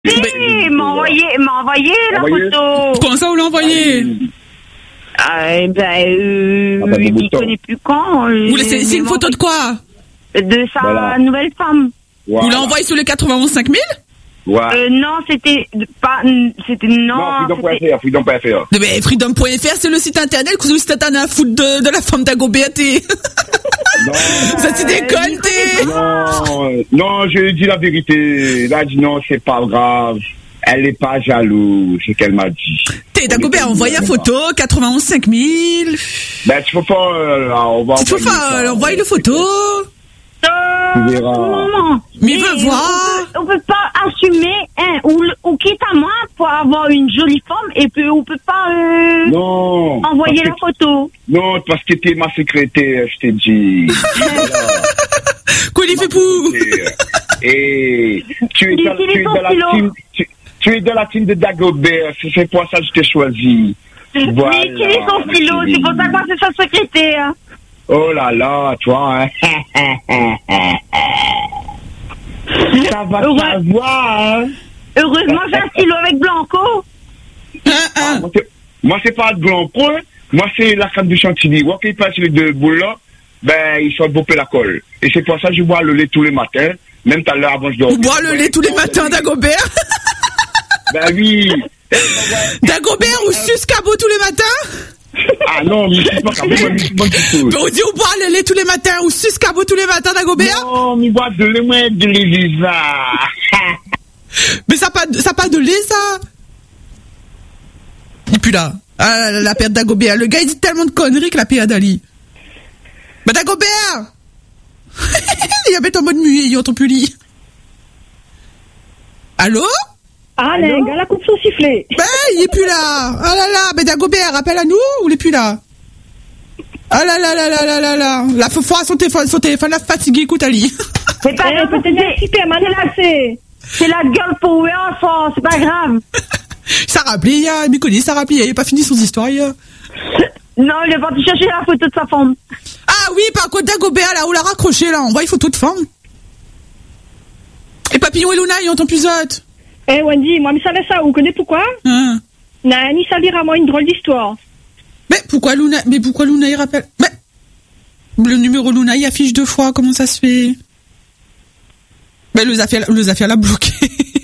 Si, il m'a envoyé la photo. Comment ça, vous l'avez envoyé? Il connaît plus quand. C'est une photo de quoi? De sa nouvelle femme. Vous l'avez envoyé sur les 91 5000? Ouais. Non, c'était pas. C'était non. Freedom.fr. Mais Freedom.fr, c'est le site internet que vous êtes à foutre de la femme d'Agobert. Non. Ça tu déconnes, Non, je dis la vérité. Là, dit non, c'est pas grave. Elle est pas jalouse, c'est qu'elle m'a dit. D'Agobert a envoyé la photo, 91 5000. Ben, tu peux pas, on va envoyer la photo. Tu verras. Mais veut voir. On peut pas assumer, ou quitte à moi pour avoir une jolie femme et puis on peut pas envoyer la photo. Non, parce que t'es ma secrétaire, je t'ai dit. Quoi il fait pour? Et tu es dans la team de Dagobert, c'est pour ça que je t'ai choisi. Voilà. Mais qui est son stylo, c'est pour ça que moi c'est sa secrétaire. Oh là là, toi, hein. Ça va savoir, hein. Heureusement, j'ai un stylo avec Blanco. Moi, c'est pas Blanco, hein. Moi, c'est la femme du Chantilly. Moi, qui passe les deux boules là, ben, ils sont bopés la colle. Et c'est pour ça que je bois le lait tous les matins, même tout à l'heure avant de dormir. Vous boire le lait tous les matins, Dagobert? Ben oui. Dagobert ou suce cabot tous les matins? Ah non, mais c'est pas cabot, mais c'est pas du tout. Mais on dit on boit le lait tous les matins ou suce cabot tous les matins, Dagobert? Non, mais bois de lait, moi, de l'Elisa. Mais ça pas de lait, ça? Et puis là, la perte Dagobert. Le gars, il dit tellement de conneries que la perte d'Ali. Mais Dagobert! Il y avait en mode muet, il entend plus lire. Allô? Ah, le gars, la coupe son sifflet. Ben, il est plus là. Ah là là, mais Dagobert, rappelle à nous ou il est plus là? Ah là là là là là là là. La fois son téléphone l'a fatigué, écoute Ali. C'est pas grave, c'est la gueule pour enfant, c'est pas grave. Ça rappelait, il y a Miconi, ça rappelait, il n'avait pas fini son histoire. Non, il est parti chercher la photo de sa femme. Ah oui, par contre, Dagobert, là, où l'a raccroché, là, on voit une photo de femme. Et Papillon et Luna, ils entendent plus autre. Eh, Wendy, moi, mais ça laisse ça, vous connaissez pourquoi? Nani, ça lira moi une drôle d'histoire. Mais pourquoi Luna, il rappelle? Mais, le numéro Luna, il affiche 2 fois, comment ça se fait? Mais le Zafia l'a bloqué.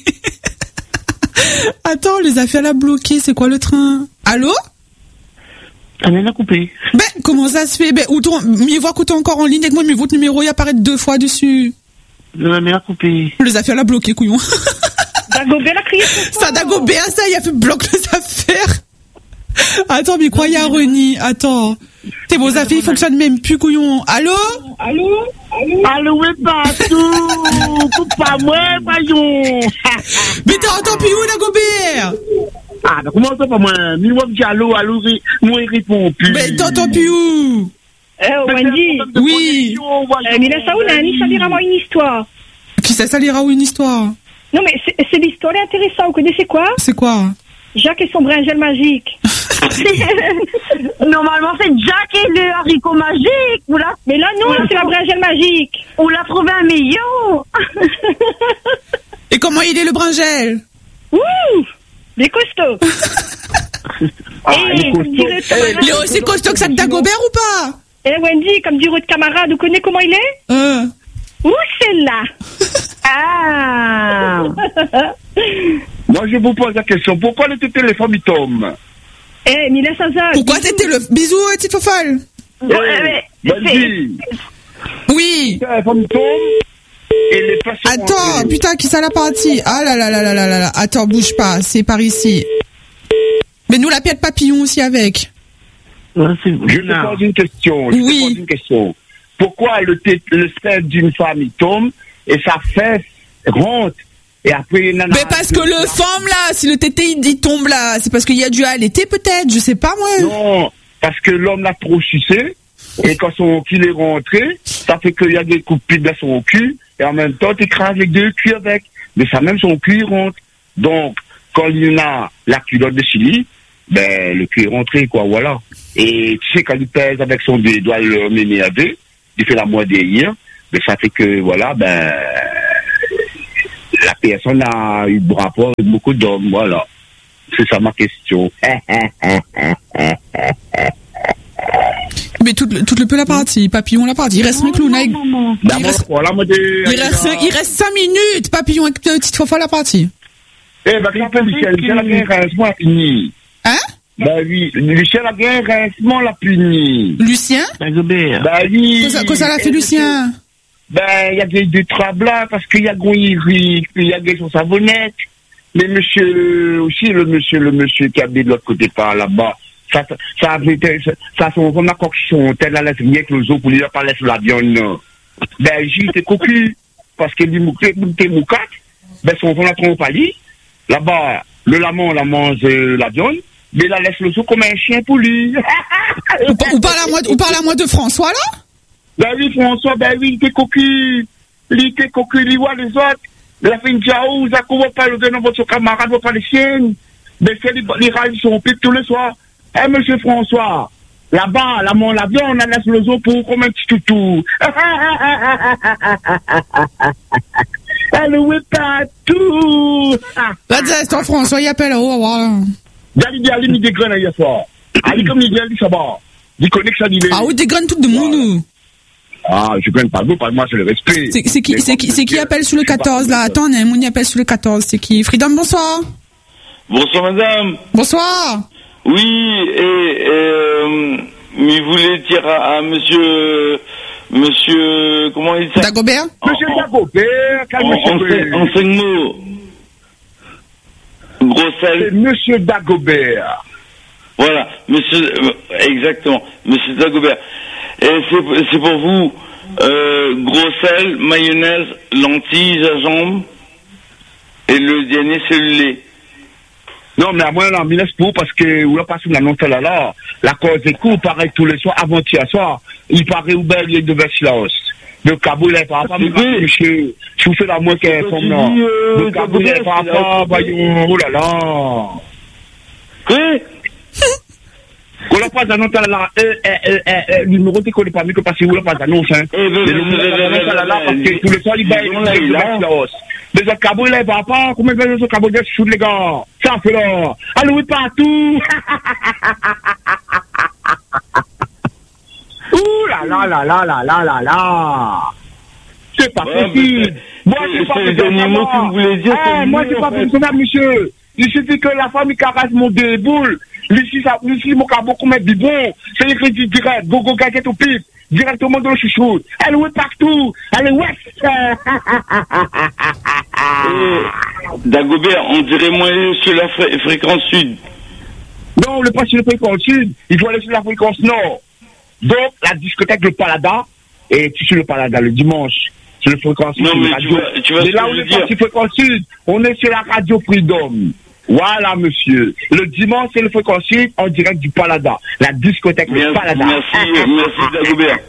Attends, le Zafia l'a bloqué, c'est quoi le train? Allô? Elle l'a coupé. Ben, comment ça se fait? Ben, mieux voir que t'es encore en ligne avec moi, mais votre numéro, il apparaît 2 fois dessus. Elle l'a coupé. Le Zafia l'a bloqué, couillon. Dagobert a crié ça, Dagobert, ça, il a fait bloc les affaires. Attends, mais croyez à Reni. Attends. Tes beaux affaires, ils fonctionnent même plus, couillon. Allô? Allô, oui, partout. Coupe pas moi, voyons. Mais t'entends plus où, Dagobert? Ah, mais comment ça, pas moi? Mais moi, je dis allô, moi, il répond plus. Mais t'entends plus où? Wendy. Oui. Mais là, ça où, Nani, ça lira moi une histoire. Qui ça lira où une histoire? Non, mais c'est l'histoire intéressante. Vous connaissez quoi? C'est quoi? Jacques et son brinjel magique. Normalement, c'est Jack et le haricot magique. Mais là, non, c'est la brinjel magique. On l'a trouvé un meilleur. Et comment il est, le bringel? Ouh, il est costaud. Il est aussi costaud que ça de Dagobert ou pas? Eh, Wendy, comme dit votre camarade, vous connaissez comment il est? Où celle-là? Ah. Moi, je vous pose la question. Pourquoi le téléphone, il tombe? Eh, Mila Saza. Pourquoi t'étais le... Bisous, petite fofolle. Vas-y. Oui. Le téléphone tombe et les personnes... Attends, putain, qui ça l'a parti? Ah là là là là là là. Attends, bouge pas, c'est par ici. Mais nous, la pièce papillon aussi avec. Je te pose une question. Oui. Pourquoi le sein d'une femme, il tombe et sa fesse rentre? Et après, mais parce que le femme là, si le tété il tombe là, c'est parce qu'il y a dû allaiter peut-être, je sais pas moi. Non, parce que l'homme l'a trop sucé et quand son cul est rentré, ça fait qu'il y a des coups dans son cul et en même temps tu écrases les 2 culs avec. Mais ça même son cul rentre. Donc quand il y a la culotte de Chili, ben le cul est rentré quoi, voilà. Et tu sais quand il pèse avec son doigt le mener à 2, il fait la moitié hier, mais ça fait que voilà ben la personne a eu rapport avec beaucoup d'hommes, voilà. C'est ça ma question. Mais tout le peu la partie, papillon la partie. Il reste un clown avec... Il reste 5 minutes, papillon avec petite fois la partie. Eh ben, quand Michel a gagné récemment la puni. Hein? Ben oui, Michel a gagné récemment la puni. Lucien? Ben oui. Qu'est-ce que ça l'a fait, Lucien? Ben, il y a des troubles parce qu'il y a Gouiri, puis il y a des son savonnette. Mais monsieur, aussi, le monsieur qui habite de l'autre côté par là-bas. Ça son comme la coction, tel la laisse rien que les autres pour lui pas laisser la viande. Ben, j'y était cocu, parce que lui t'es moukat, ben, son fond la trompe à lui. Là-bas, le lamont, la mange la viande, mais la laisse le zoo comme un chien pour lui. Ou parle à moi de François, là? Ben oui, François, ben oui, il était cocu. Il voit les autres. Il a fait une jaou, ça couvre pas le nom de votre camarade, voit pas les siennes. Ben, c'est les rails sont piques tous les soirs. Eh, monsieur François, là-bas, la viande, on laisse le zoo pour comme un petit toutou. Elle est pas tout. Là, c'est François, il appelle là-haut, voilà. D'aller mis des graines hier soir. Allez, comme il dit, ça va. Il connaît que ça dit. Ah oui, des graines tout de monde. Ah, je connais pas vous, pas moi, c'est le respect. C'est qui appelle sur le 14, là? Attends, on y appelle sur le 14, c'est qui? Freedom, bonsoir. Bonsoir, madame. Bonsoir. Oui, il voulait dire à monsieur, comment il s'appelle? Dagobert? Monsieur Dagobert, calmez-vous. En 5 mots. Grossel. C'est monsieur Dagobert. Voilà, monsieur, exactement, monsieur Dagobert. Et c'est pour vous, gros sel, mayonnaise, lentilles, gingembre, et le dernier c'est le lait. Non, mais à moi, là, laisse pour, parce que, où là, passe la non là, la cause est court, pareil, tous les soirs, avant-hier soir, il paraît où ben, il devait se lancer. Le cabou, il est pas rapport, monsieur, je vous fais la moins qu'elle comme là. Le cabou, il est pas rapport, voyons, oh là là. Oui? On l'a pas annoncé là, le numéro tu connais pas mieux que parce que vous l'a pas annoncé, hein. Le numéro là, parce que tous les soirs, il devait se lancer. Mais le cabot, il est pas rapport, comment il fait ce cabot de chou, les gars? Ça fait là. Allez, oui, partout. Ouh là là là là là là là là. C'est pas possible. Moi, c'est pas le dernier mot que vous voulez dire. Moi, c'est pas possible, monsieur. Il suffit que la femme, il caresse mon déboule. Ici, mon cabot, comme un bibon. C'est écrit direct. Gogo, gadget au pif. Directement dans le chouchou. Elle est partout. Elle est ouest. Dagobert, on dirait moins sur la fréquence sud. Non, le pas sur la fréquence sud. Il faut aller sur la fréquence nord. Donc, la discothèque Le Palada, et tu sur le Palada le dimanche, sur le fréquence sud. Non, mais tu vas mais là, on est pas sur fréquence sud. On est sur la radio Freedom. Voilà, monsieur. Le dimanche, c'est le fréquence sud en direct du Palada. La discothèque Le Palada. Merci Dagobert.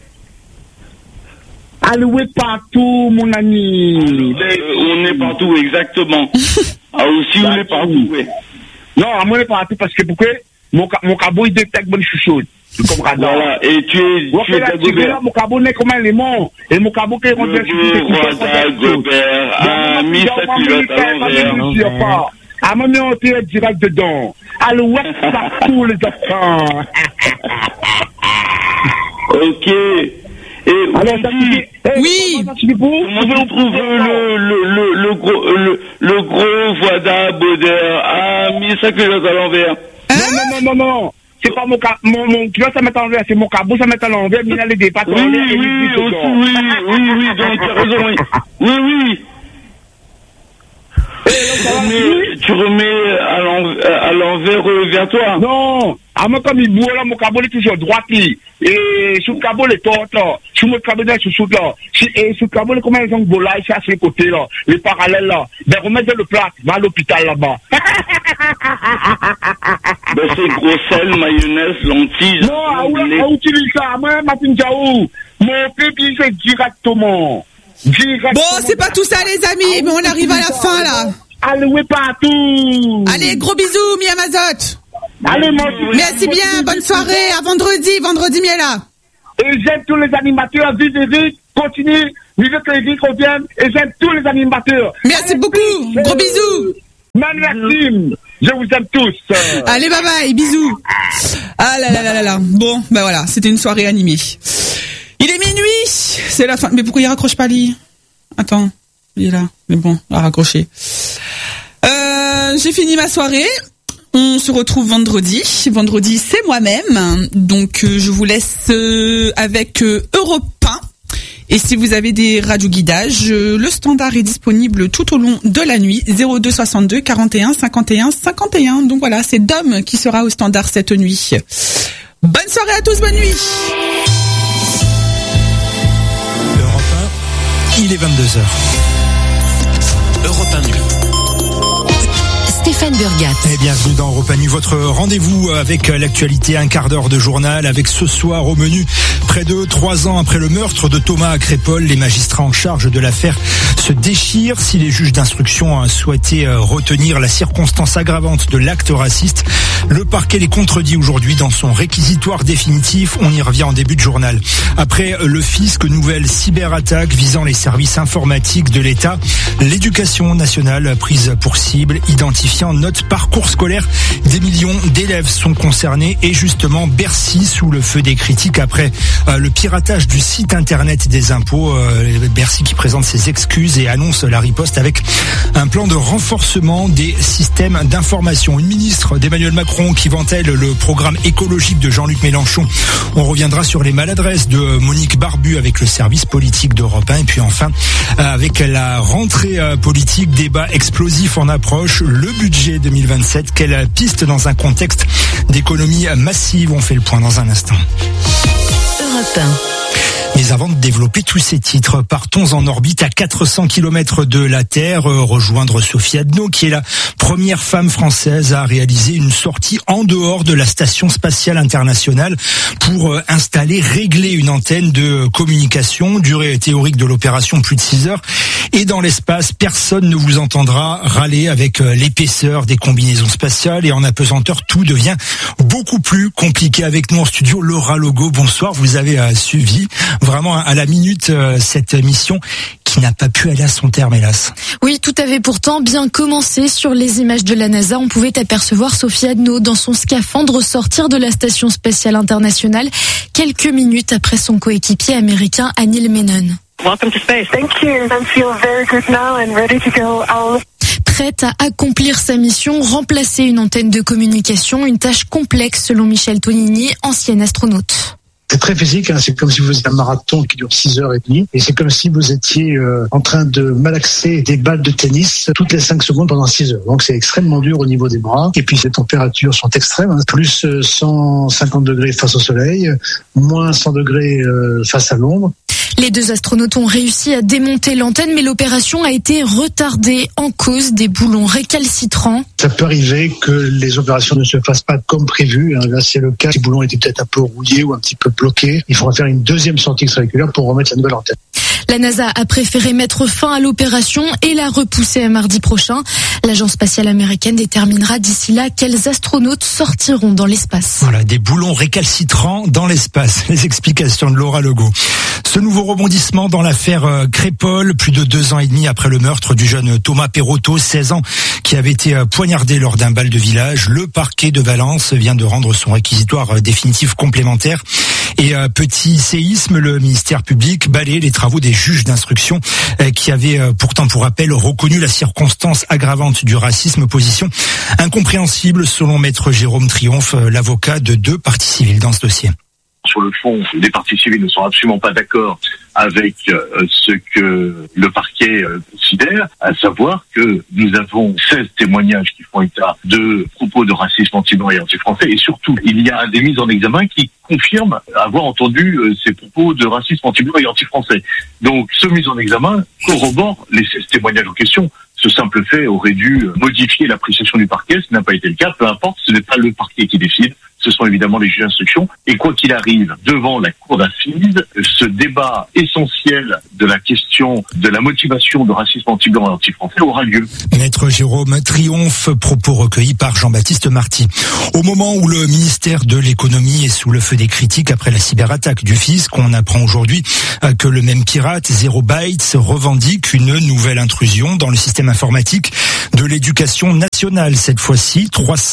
Alloué partout, mon ami. On est partout, exactement. Ah, aussi, on est partout, oui. Non, on est partout parce que pourquoi mon cabot, il détecte bonne chouchoute. Comme radar. Voilà, et tu es Dagobert. Mon cabot n'est comme un élément. Et mon cabot qui est rendu à Dagobert a mis sa culotte à l'envers. À mon nom, on est direct dedans. À l'ouest, partout, les enfants. Ok. Et alors, oui. Comment tu trouves le gros Voida Bauder a mis sa culotte à l'envers? Non. C'est pas mon culotte, ça met à l'envers. C'est mon cabot, ça met à l'envers. Mais il a les dépattes. Oui, donc tu as raison, oui. Tu remets à l'envers vers toi? Non, à moi comme il boit là, mon cabot est toujours droit et sous le cabot les tortes là, sous mon cabot là, sous là, et sous le cabot comment ils ont volé ça sur les côtés là, les parallèles là, ben remettez le plat, va à l'hôpital là-bas. Ben c'est gros sel, mayonnaise, lentilles. Non, on utilise ça, moi Martin Jaou, mon pipi c'est directement. Bon, c'est pas tout ça les amis, mais on arrive à la fin là. Allez, oui, partout. Allez, gros bisous, Miamazot. Allez, merci bien, bonne soirée, à vendredi, Miela. Et j'aime tous les animateurs, Vive, continue Je veux que les filles reviennent et j'aime tous les animateurs. Merci beaucoup. Gros bisous. Maxime, je vous aime tous. Allez, bye bye, bisous. Ah là là là là là. Bon, ben voilà, c'était une soirée animée. Il est minuit, c'est la fin. Mais pourquoi il raccroche pas lui? Attends, il est là. Mais bon, il a raccroché. J'ai fini ma soirée. On se retrouve vendredi. Vendredi, c'est moi-même. Donc, je vous laisse avec Europe 1. Et si vous avez des radioguidages, le standard est disponible tout au long de la nuit, 02 62 41 51 51. Donc voilà, c'est Dom qui sera au standard cette nuit. Bonne soirée à tous, bonne nuit. Europe 1, il est 22h. Europe 1 nuit. Stéphane Burgat. Et bienvenue dans Europe 1 Nuit, votre rendez-vous avec l'actualité, un quart d'heure de journal, avec ce soir au menu, près de 3 ans après le meurtre de Thomas à Crépol, les magistrats en charge de l'affaire se déchirent. Si les juges d'instruction souhaitaient retenir la circonstance aggravante de l'acte raciste, le parquet les contredit aujourd'hui dans son réquisitoire définitif. On y revient en début de journal. Après le fisc, nouvelle cyberattaque visant les services informatiques de l'État. L'éducation nationale prise pour cible, identifiant notre parcours scolaire. Des millions d'élèves sont concernés et justement Bercy sous le feu des critiques après le piratage du site internet des impôts. Bercy qui présente ses excuses et annonce la riposte avec un plan de renforcement des systèmes d'information. Une ministre d'Emmanuel Macron qui vantelle le programme écologique de Jean-Luc Mélenchon. On reviendra sur les maladresses de Monique Barbu avec le service politique d'Europe 1. Et puis enfin, avec la rentrée politique, débat explosif en approche, le budget 2027, quelle piste dans un contexte d'économie massive? On fait le point dans un instant. Europe 1. Mais avant de développer tous ces titres, partons en orbite à 400 km de la Terre, rejoindre Sophie Adno, qui est la première femme française à réaliser une sortie en dehors de la Station Spatiale Internationale pour régler une antenne de communication. Durée théorique de l'opération, plus de 6 heures. Et dans l'espace, personne ne vous entendra râler avec l'épaisseur des combinaisons spatiales. Et en apesanteur, tout devient beaucoup plus compliqué. Avec nous en studio, Laura Logo. Bonsoir, vous avez suivi vraiment à la minute cette mission qui n'a pas pu aller à son terme, hélas. Oui, tout avait pourtant bien commencé. Sur les images de la NASA, on pouvait apercevoir Sophie Adno dans son scaphandre sortir de la Station Spatiale Internationale quelques minutes après son coéquipier américain Neil Menon. Welcome to space. Thank you. I feel very good now and ready to go. Prête à accomplir sa mission, remplacer une antenne de communication, une tâche complexe selon Michel Tonini, ancien astronaute. C'est très physique, hein. C'est comme si vous faisiez un marathon qui dure 6h30 et c'est comme si vous étiez en train de malaxer des balles de tennis toutes les 5 secondes pendant 6 heures. Donc c'est extrêmement dur au niveau des bras et puis les températures sont extrêmes, hein. Plus 150 degrés face au soleil, moins 100 degrés face à l'ombre. Les 2 astronautes ont réussi à démonter l'antenne, mais l'opération a été retardée en cause des boulons récalcitrants. Ça peut arriver que les opérations ne se fassent pas comme prévu. Là, c'est le cas. Les boulons étaient peut-être un peu rouillés ou un petit peu bloqués. Il faudra faire une deuxième sortie extravéhiculaire pour remettre la nouvelle antenne. La NASA a préféré mettre fin à l'opération et la repousser à mardi prochain. L'agence spatiale américaine déterminera d'ici là quels astronautes sortiront dans l'espace. Voilà, des boulons récalcitrants dans l'espace. Les explications de Laura Legault. Ce nouveau rebondissement dans l'affaire Crépol, plus de 2 ans et demi après le meurtre du jeune Thomas Perotto, 16 ans, qui avait été poignardé lors d'un bal de village. Le parquet de Valence vient de rendre son réquisitoire définitif complémentaire. Et petit séisme, le ministère public balaie les travaux des juges d'instruction qui avaient pourtant, pour rappel, reconnu la circonstance aggravante du racisme, position incompréhensible selon maître Jérôme Triomphe, l'avocat de 2 parties civiles dans ce dossier. Sur le fond, les parties civiles ne sont absolument pas d'accord avec ce que le parquet considère, à savoir que nous avons 16 témoignages qui font état de propos de racisme anti-blanc et anti-français, et surtout, il y a des mises en examen qui confirment avoir entendu ces propos de racisme anti-blanc et anti-français. Donc, ce mise en examen corrobore les 16 témoignages en question. Ce simple fait aurait dû modifier l'appréciation du parquet, ce n'a pas été le cas, peu importe, ce n'est pas le parquet qui décide, ce sont évidemment les juges d'instruction. Et quoi qu'il arrive, devant la cour d'assises, ce débat essentiel de la question de la motivation de racisme anti-blanc et anti-français aura lieu. Maître Jérôme Triomphe, propos recueillis par Jean-Baptiste Marty. Au moment où le ministère de l'économie est sous le feu des critiques après la cyberattaque du fisc, on apprend aujourd'hui que le même pirate, Zero Bytes, revendique une nouvelle intrusion dans le système informatique de l'éducation nationale. Cette fois-ci,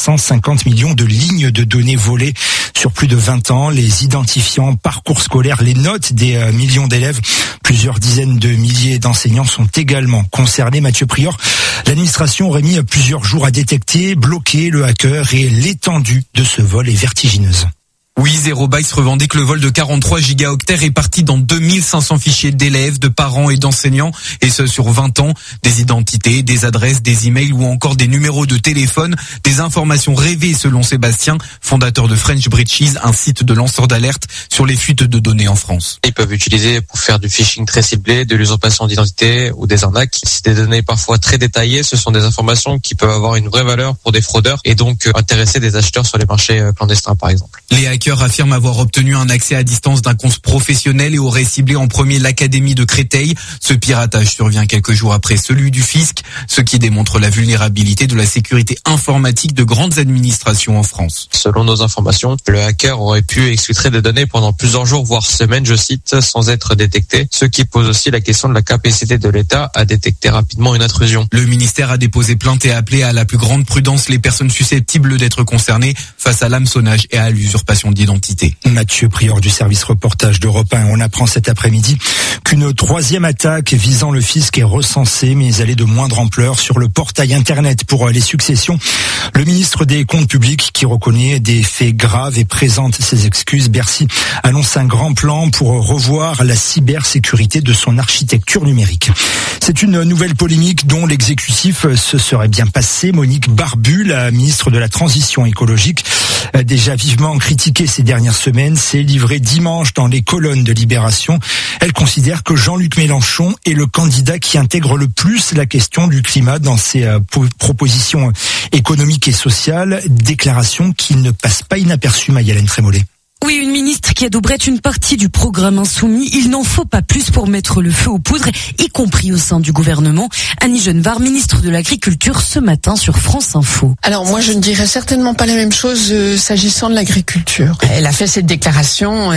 350 millions de lignes de données volées sur plus de 20 ans, les identifiants, parcours scolaires, les notes des millions d'élèves. Plusieurs dizaines de milliers d'enseignants sont également concernés. Mathieu Prior, l'administration aurait mis plusieurs jours à détecter, bloquer le hacker et l'étendue de ce vol est vertigineuse. Oui, Zero Bytes revendique le vol de 43 gigaoctets répartis dans 2500 fichiers d'élèves, de parents et d'enseignants, et ce sur 20 ans. Des identités, des adresses, des emails ou encore des numéros de téléphone, des informations rêvées selon Sébastien, fondateur de French Breaches, un site de lanceur d'alerte sur les fuites de données en France. Ils peuvent utiliser pour faire du phishing très ciblé, de l'usurpation d'identité ou des arnaques. C'est des données parfois très détaillées, ce sont des informations qui peuvent avoir une vraie valeur pour des fraudeurs et donc intéresser des acheteurs sur les marchés clandestins par exemple. Les hackers affirme avoir obtenu un accès à distance d'un compte professionnel et aurait ciblé en premier l'académie de Créteil. Ce piratage survient quelques jours après celui du fisc, ce qui démontre la vulnérabilité de la sécurité informatique de grandes administrations en France. Selon nos informations, le hacker aurait pu exfiltrer des données pendant plusieurs jours, voire semaines, je cite, sans être détecté, ce qui pose aussi la question de la capacité de l'État à détecter rapidement une intrusion. Le ministère a déposé plainte et appelé à la plus grande prudence les personnes susceptibles d'être concernées face à l'hameçonnage et à l'usurpation d'identité. Mathieu Prior du service reportage d'Europe 1. On apprend cet après-midi qu'une troisième attaque visant le fisc est recensée, mais elle est de moindre ampleur sur le portail internet pour les successions. Le ministre des Comptes publics qui reconnaît des faits graves et présente ses excuses. Bercy annonce un grand plan pour revoir la cybersécurité de son architecture numérique. C'est une nouvelle polémique dont l'exécutif se serait bien passé. Monique Barbu, la ministre de la Transition écologique, déjà vivement critiquée ces dernières semaines, s'est livrée dimanche dans les colonnes de Libération. Elle considère que Jean-Luc Mélenchon est le candidat qui intègre le plus la question du climat dans ses propositions économiques et sociales. Déclaration qui ne passe pas inaperçue, Maïlène Trémollet. Oui, une ministre qui adoubrait une partie du programme insoumis. Il n'en faut pas plus pour mettre le feu aux poudres, y compris au sein du gouvernement. Annie Genevard, ministre de l'Agriculture, ce matin sur France Info. Alors moi, je ne dirais certainement pas la même chose s'agissant de l'agriculture. Elle a fait cette déclaration,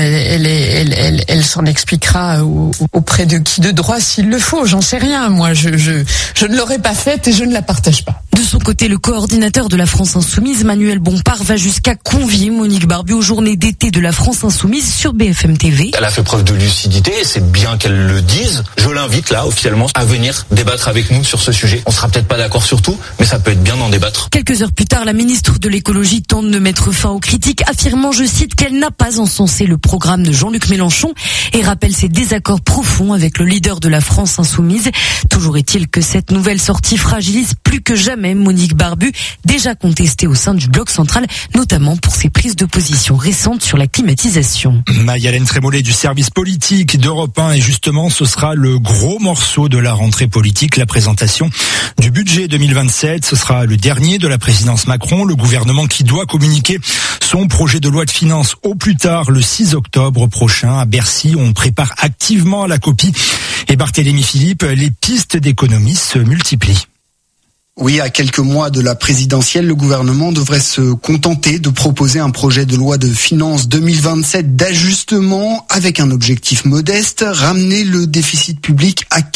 elle s'en expliquera auprès de qui de droit s'il le faut. J'en sais rien. Moi, je ne l'aurais pas faite et je ne la partage pas. De son côté, le coordinateur de la France Insoumise, Manuel Bompard, va jusqu'à convier Monique Barbu aux journées d'été de la France Insoumise sur BFM TV. Elle a fait preuve de lucidité, c'est bien qu'elle le dise. Je l'invite là, officiellement, à venir débattre avec nous sur ce sujet. On sera peut-être pas d'accord sur tout, mais ça peut être bien d'en débattre. Quelques heures plus tard, la ministre de l'écologie tente de mettre fin aux critiques, affirmant, je cite, qu'elle n'a pas encensé le programme de Jean-Luc Mélenchon et rappelle ses désaccords profonds avec le leader de la France Insoumise. Toujours est-il que cette nouvelle sortie fragilise plus que jamais Monique Barbu, déjà contestée au sein du bloc central, notamment pour ses prises de position récentes sur la climatisation. Maïlène Trémollet du service politique d'Europe 1 et justement ce sera le gros morceau de la rentrée politique, la présentation du budget 2027. Ce sera le dernier de la présidence Macron, le gouvernement qui doit communiquer son projet de loi de finances au plus tard le 6 octobre prochain à Bercy. On prépare activement la copie et Barthélémy Philippe, les pistes d'économie se multiplient. Oui, à quelques mois de la présidentielle, le gouvernement devrait se contenter de proposer un projet de loi de finances 2027 d'ajustement avec un objectif modeste, ramener le déficit public à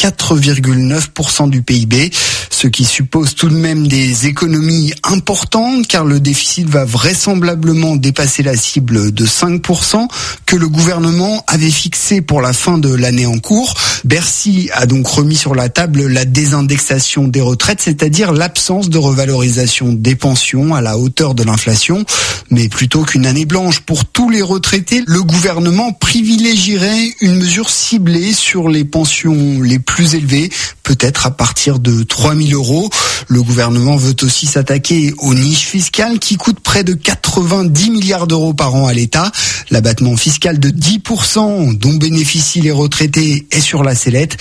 4,9% du PIB, ce qui suppose tout de même des économies importantes car le déficit va vraisemblablement dépasser la cible de 5% que le gouvernement avait fixée pour la fin de l'année en cours. Bercy a donc remis sur la table la désindexation des retraites, c'est-à-dire l'absence de revalorisation des pensions à la hauteur de l'inflation. Mais plutôt qu'une année blanche pour tous les retraités, le gouvernement privilégierait une mesure ciblée sur les pensions les plus élevées, peut-être à partir de 3 000 €. Le gouvernement veut aussi s'attaquer aux niches fiscales qui coûtent près de 90 milliards d'euros par an à l'État. L'abattement fiscal de 10% dont bénéficient les retraités est sur la sellette.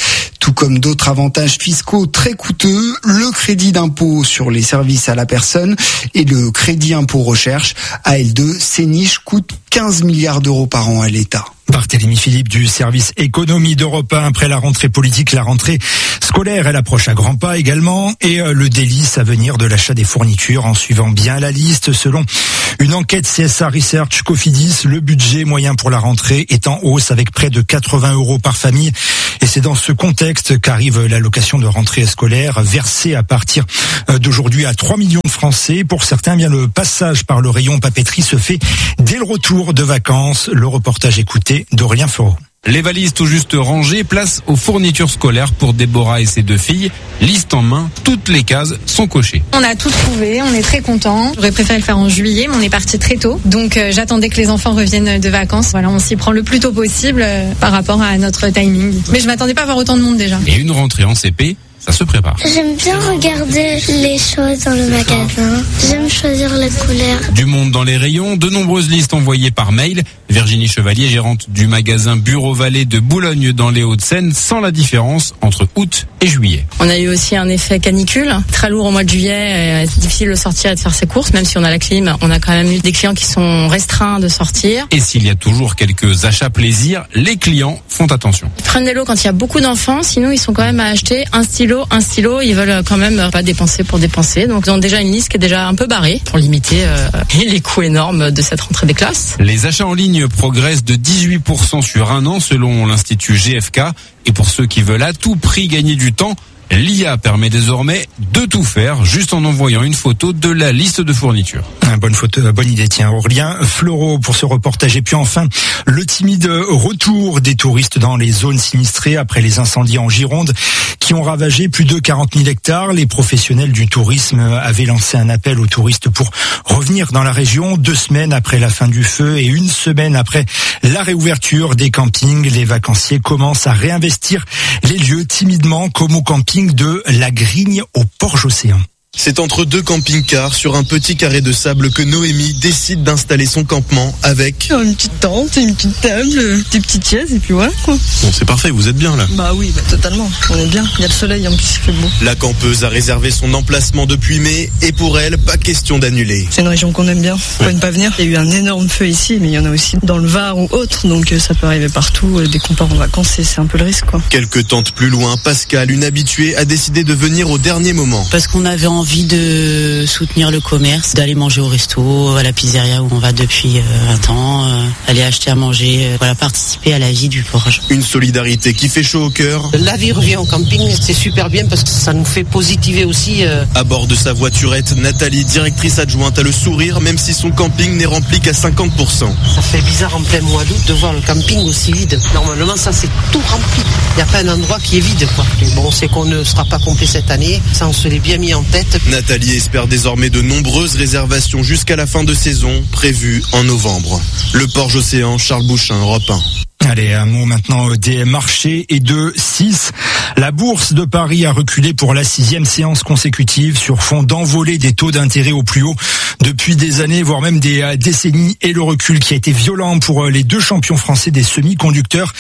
Tout comme d'autres avantages fiscaux très coûteux, le crédit d'impôt sur les services à la personne et le crédit impôt recherche, AL2, ces niches coûtent 15 milliards d'euros par an à l'État. Barthélémy Philippe du service économie d'Europe 1. Après la rentrée politique, la rentrée scolaire, elle approche à grands pas également, et le délice à venir de l'achat des fournitures en suivant bien la liste. Selon une enquête CSA Research Cofidis, le budget moyen pour la rentrée est en hausse avec près de 80 € par famille. Et c'est dans ce contexte qu'arrive l'allocation de rentrée scolaire versée à partir d'aujourd'hui à 3 millions de Français. Pour certains, bien le passage par le rayon papeterie se fait dès le retour de vacances. Le reportage écouté d'Aurélien Fleureau. Les valises tout juste rangées, place aux fournitures scolaires pour Déborah et ses 2 filles. Liste en main, toutes les cases sont cochées. On a tout trouvé, on est très contents. J'aurais préféré le faire en juillet, mais on est parti très tôt. Donc j'attendais que les enfants reviennent de vacances. Voilà, on s'y prend le plus tôt possible par rapport à notre timing. Mais je m'attendais pas à voir autant de monde déjà. Et une rentrée en CP, ça se prépare. J'aime bien regarder les choses dans le magasin. J'aime choisir les couleurs. Du monde dans les rayons, de nombreuses listes envoyées par mail. Virginie Chevalier, gérante du magasin Bureau Vallée de Boulogne dans les Hauts-de-Seine, sans la différence entre août et juillet. On a eu aussi un effet canicule, très lourd au mois de juillet. C'est difficile de sortir et de faire ses courses, même si on a la clim. On a quand même eu des clients qui sont restreints de sortir. Et s'il y a toujours quelques achats plaisir, les clients font attention. Ils prennent des lots quand il y a beaucoup d'enfants, sinon ils sont quand même à acheter un stylo. Ils veulent quand même pas dépenser pour dépenser. Donc ils ont déjà une liste qui est déjà un peu barrée pour limiter les coûts énormes de cette rentrée des classes. Les achats en ligne progressent de 18% sur un an selon l'Institut GfK. Et pour ceux qui veulent à tout prix gagner du temps, l'IA permet désormais de tout faire juste en envoyant une photo de la liste de fournitures. Bonne idée, tiens, Aurélien Fleureau pour ce reportage. Et puis enfin, le timide retour des touristes dans les zones sinistrées après les incendies en Gironde qui ont ravagé plus de 40 000 hectares. Les professionnels du tourisme avaient lancé un appel aux touristes pour revenir dans la région 2 semaines après la fin du feu et 1 semaine après la réouverture des campings. Les vacanciers commencent à réinvestir les lieux timidement, comme au camping de la Grigne au Porge-Océan. C'est entre 2 camping-cars sur un petit carré de sable que Noémie décide d'installer son campement avec une petite tente, une petite table, des petites chaises et puis voilà quoi. Bon, c'est parfait, vous êtes bien là. Bah oui, totalement, on est bien. Il y a le soleil en plus, il fait beau. La campeuse a réservé son emplacement depuis mai et pour elle, pas question d'annuler. C'est une région qu'on aime bien, faut ne pas venir. Il y a eu un énorme feu ici, mais il y en a aussi dans le Var ou autre, donc ça peut arriver partout. Dès qu'on part en vacances, c'est un peu le risque quoi. Quelques tentes plus loin, Pascal, une habituée, a décidé de venir au dernier moment. Parce qu'on avait envie de soutenir le commerce, d'aller manger au resto, à la pizzeria où on va depuis 20 ans, aller acheter à manger, voilà, participer à la vie du Porge. Une solidarité qui fait chaud au cœur. La vie revient au camping, c'est super bien parce que ça nous fait positiver aussi. À bord de sa voiturette, Nathalie, directrice adjointe, a le sourire même si son camping n'est rempli qu'à 50%. Ça fait bizarre en plein mois d'août de voir le camping aussi vide. Normalement ça c'est tout rempli. Il n'y a pas un endroit qui est vide quoi. Mais bon, c'est qu'on ne sera pas complet cette année, ça on se l'est bien mis en tête. Nathalie espère désormais de nombreuses réservations jusqu'à la fin de saison, prévues en novembre. Le Porge-Océan, Charles Bouchin, Europe 1. Allez, un mot maintenant des marchés et de 6. La bourse de Paris a reculé pour la 6e séance consécutive sur fond d'envolée des taux d'intérêt au plus haut depuis des années, voire même des décennies. Et le recul qui a été violent pour les 2 champions français des semi-conducteurs,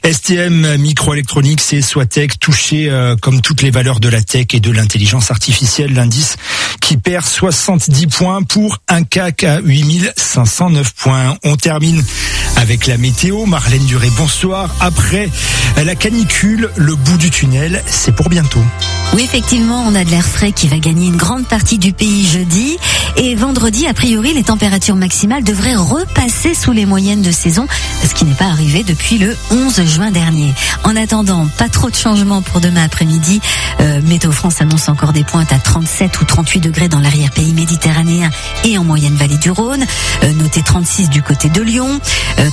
STM Microelectronics et Soitec, touchés comme toutes les valeurs de la tech et de l'intelligence artificielle. L'indice qui perd 70 points pour un CAC à 8509 points. On termine avec la météo. Marlène Duré, bonsoir. Après la canicule, le bout du tunnel, c'est pour bientôt. Oui, effectivement, on a de l'air frais qui va gagner une grande partie du pays jeudi. Et vendredi, a priori, les températures maximales devraient repasser sous les moyennes de saison, ce qui n'est pas arrivé depuis le 11 juin dernier. En attendant, pas trop de changements pour demain après-midi. Météo France annonce encore des pointes à 37 ou 38 degrés dans l'arrière-pays méditerranéen et en moyenne vallée du Rhône. Notez 36 du côté de Lyon,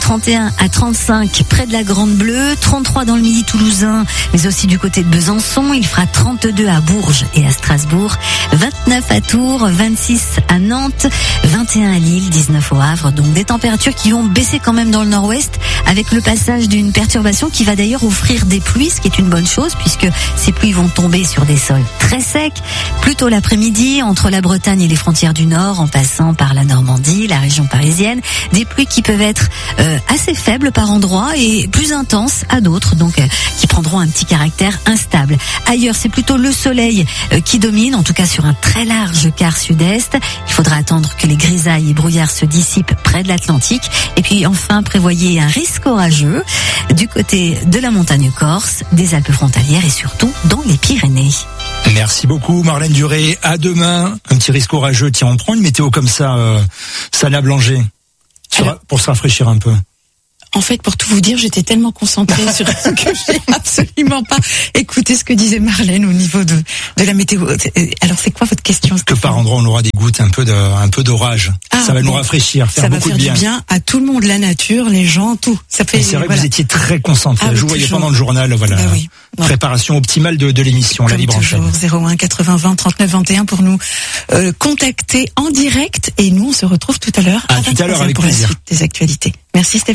31 à 35 près de la Grande Bleue, 33 dans le Midi toulousain, mais aussi du côté de Besançon. Il fera 32 à Bourges et à Strasbourg, 29 à Tours, 26 à Nantes, 21 à Lille, 19 au Havre. Donc des températures qui vont baisser quand même dans le nord-ouest avec le passage d'une perturbation qui va d'ailleurs offrir des pluies, ce qui est une bonne chose puisque ces pluies vont tomber sur des sols très secs. Plutôt l'après-midi, entre la Bretagne et les frontières du Nord, en passant par la Normandie, la région parisienne, des pluies qui peuvent être assez faibles par endroits et plus intenses à d'autres, donc qui prendront un petit caractère instable. Ailleurs, c'est plutôt le soleil qui domine, en tout cas sur un très large quart sud-est. Il faudra attendre que les grisailles et brouillards se dissipent près de l'Atlantique. Et puis enfin, prévoyez un risque orageux du côté de la montagne corse, des Alpes frontalières et surtout dans les Pyrénées. Merci beaucoup Marlène Duré. À demain. Un petit risque orageux. Tiens, on prend une météo comme ça, Sana Blanger, pour se rafraîchir un peu. En fait, pour tout vous dire, j'étais tellement concentrée sur ce que j'ai absolument pas écouté ce que disait Marlène au niveau de la météo. Alors, c'est quoi votre question? Que par endroit, on aura des gouttes, un peu d'orage. Ça va nous rafraîchir, faire beaucoup de bien. Ça va faire du bien à tout le monde, la nature, les gens, tout. Ça fait. Et c'est vrai que vous étiez très concentrés. Je vous voyais pendant le journal, voilà. Oui. Préparation optimale de l'émission, comme la libre toujours, antenne. 01 80 20 39 21 pour nous contacter en direct. Et nous, on se retrouve tout à l'heure. À tout à l'heure avec pour plaisir. La suite des actualités. Merci Stéphane.